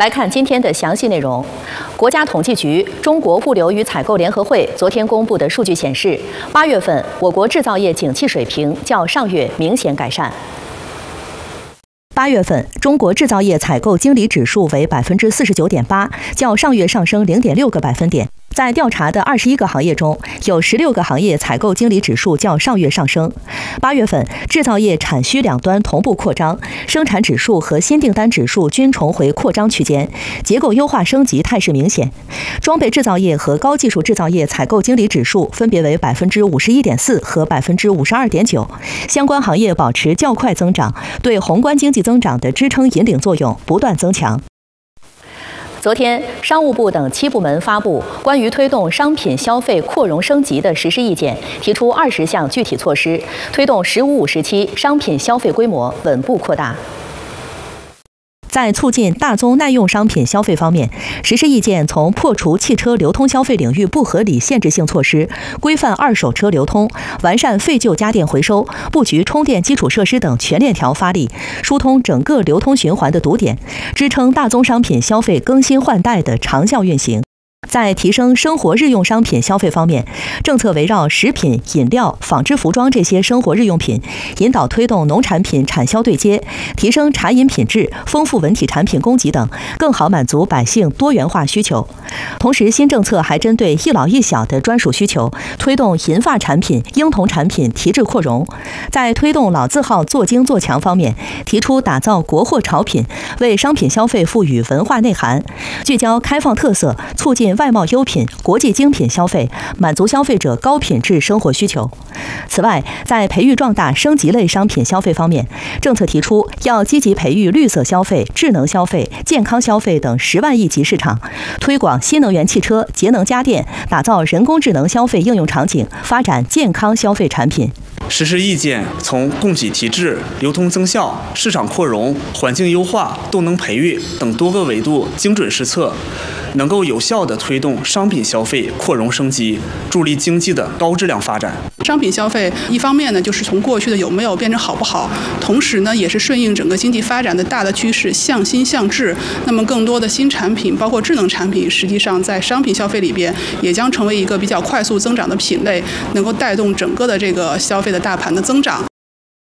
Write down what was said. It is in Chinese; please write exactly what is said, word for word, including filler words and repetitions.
来看今天的详细内容。国家统计局、中国物流与采购联合会昨天公布的数据显示，八月份我国制造业景气水平较上月明显改善。八月份，中国制造业采购经理指数为百分之四十九点八，较上月上升零点六个百分点。在调查的二十一个行业中，有十六个行业采购经理指数较上月上升。八月份，制造业产需两端同步扩张，生产指数和新订单指数均重回扩张区间，结构优化升级态势明显。装备制造业和高技术制造业采购经理指数分别为百分之五十一点四和百分之五十二点九，相关行业保持较快增长，对宏观经济增长的支撑引领作用不断增强。昨天，商务部等七部门发布关于推动商品消费扩容升级的实施意见，提出二十项具体措施，推动“十五五”时期商品消费规模稳步扩大。在促进大宗耐用商品消费方面，实施意见从破除汽车流通消费领域不合理限制性措施、规范二手车流通、完善废旧家电回收、布局充电基础设施等全链条发力，疏通整个流通循环的堵点，支撑大宗商品消费更新换代的长效运行。在提升生活日用商品消费方面，政策围绕食品、饮料、纺织服装这些生活日用品，引导推动农产品产销对接，提升茶饮品质，丰富文体产品供给等，更好满足百姓多元化需求。同时，新政策还针对一老一小的专属需求，推动银发产品、婴童产品提质扩容。在推动老字号做精做强方面，提出打造国货潮品，为商品消费赋予文化内涵，聚焦开放特色，促进外贸优品、国际精品消费，满足消费者高品质生活需求。此外，在培育壮大升级类商品消费方面，政策提出要积极培育绿色消费、智能消费、健康消费等十万亿级市场，推广新能源汽车、节能家电，打造人工智能消费应用场景，发展健康消费产品。 实施意见从供给提质、流通增效、市场扩容、环境优化、动能培育等多个维度精准施策，能够有效地推动商品消费扩容升级，助力经济的高质量发展。 商品消费一方面呢，就是从过去的有没有变成好不好，同时呢，也是顺应整个经济发展的大的趋势，向新向质。那么更多的新产品，包括智能产品，实际上在商品消费里边也将成为一个比较快速增长的品类，能够带动整个的这个消费的大盘的增长。